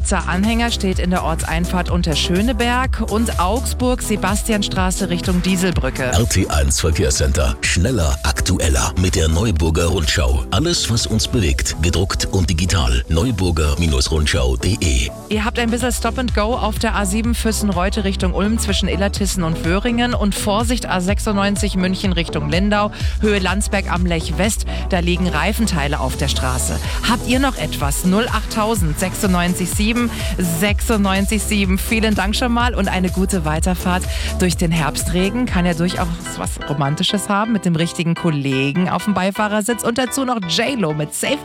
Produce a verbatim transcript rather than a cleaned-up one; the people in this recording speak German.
Schweizer Anhänger steht in der Ortseinfahrt unter Schöneberg und Augsburg Sebastianstraße Richtung Dieselbrücke. R T eins Verkehrscenter. Schneller, aktueller mit der Neuburger Rundschau. Alles, was uns bewegt, gedruckt und digital. neuburger Rundschau punkt de. Ihr habt ein bisschen Stop and Go auf der A sieben Füssen-Reute Richtung Ulm zwischen Illertissen und Föhringen und Vorsicht A sechsundneunzig München Richtung Lindau, Höhe Landsberg am Lech West, da liegen Reifenteile auf der Straße. Habt ihr noch etwas? null achttausend sechsundneunzig sieben sechsundneunzig sieben. Vielen Dank schon mal und eine gute Weiterfahrt durch den Herbstregen. Kann ja durchaus was Romantisches haben mit dem richtigen Kollegen auf dem Beifahrersitz und dazu noch J-Lo mit Safe